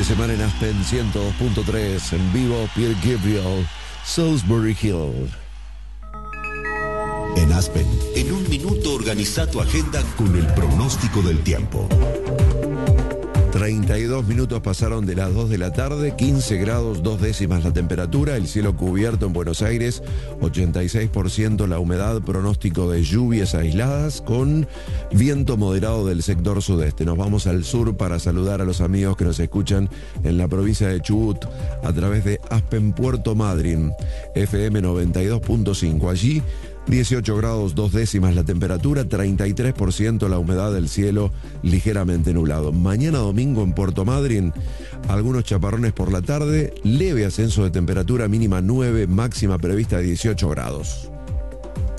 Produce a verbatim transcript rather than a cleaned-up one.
semana en Aspen ciento dos punto tres, en vivo Pierre Gabriel, Salisbury Hill. En Aspen, en un minuto organiza tu agenda con el pronóstico del tiempo. treinta y dos minutos pasaron de las dos de la tarde, quince grados, dos décimas la temperatura, el cielo cubierto en Buenos Aires, ochenta y seis por ciento la humedad, pronóstico de lluvias aisladas con viento moderado del sector sudeste. Nos vamos al sur para saludar a los amigos que nos escuchan en la provincia de Chubut a través de Aspen Puerto Madryn, F M noventa y dos punto cinco. Allí dieciocho grados, dos décimas la temperatura, treinta y tres por ciento la humedad del cielo, ligeramente nublado. Mañana domingo en Puerto Madryn, algunos chaparrones por la tarde, leve ascenso de temperatura, mínima nueve, máxima prevista dieciocho grados.